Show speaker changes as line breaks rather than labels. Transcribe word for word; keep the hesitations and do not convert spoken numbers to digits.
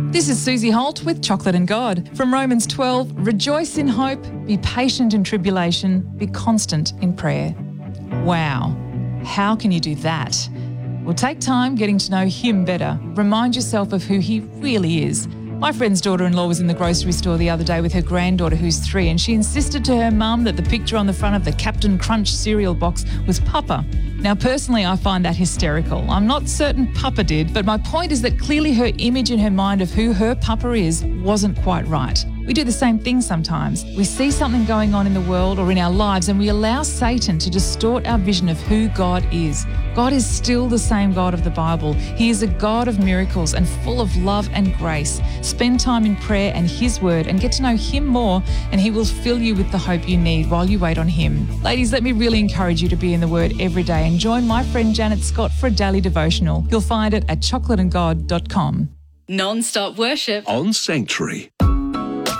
This is Susie Holt with Chocolate and God. From Romans twelve, rejoice in hope, be patient in tribulation, be constant in prayer. Wow, how can you do that? Well, take time getting to know him better. Remind yourself of who he really is. My friend's daughter-in-law was in the grocery store the other day with her granddaughter who's three, and she insisted to her mum that the picture on the front of the Captain Crunch cereal box was Papa. Now, personally, I find that hysterical. I'm not certain Papa did, but my point is that clearly her image in her mind of who her Papa is wasn't quite right. We do the same thing sometimes. We see something going on in the world or in our lives and we allow Satan to distort our vision of who God is. God is still the same God of the Bible. He is a God of miracles and full of love and grace. Spend time in prayer and his word and get to know him more, and he will fill you with the hope you need while you wait on him. Ladies, let me really encourage you to be in the word every day and join my friend Janet Scott for a daily devotional. You'll find it at chocolate and god dot com.
Non-stop worship
on Sanctuary.